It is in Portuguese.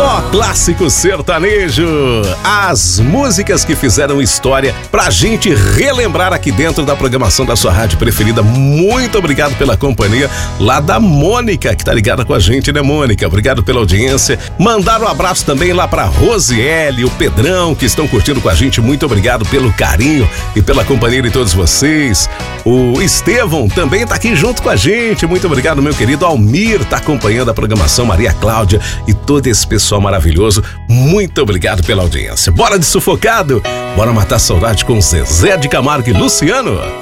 Só clássico sertanejo. As músicas que fizeram história pra gente relembrar aqui dentro da programação da sua rádio preferida. Muito obrigado pela companhia lá da Mônica, que tá ligada com a gente, né, Mônica? Obrigado pela audiência. Mandar um abraço também lá pra Rosiele, o Pedrão, que estão curtindo com a gente. Muito obrigado pelo carinho e pela companhia de todos vocês. O Estevão também tá aqui junto com a gente. Muito obrigado, meu querido Almir, tá acompanhando a programação, Maria Cláudia e todo esse pessoal maravilhoso. Muito obrigado pela audiência. Bora de sufocado? Bora matar saudade com Zezé de Camargo e Luciano?